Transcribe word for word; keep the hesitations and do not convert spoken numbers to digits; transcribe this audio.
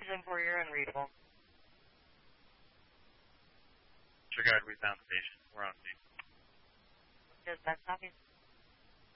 ten four, you're unreadable. Disregard, we found the patient. We're on scene. Does that copy?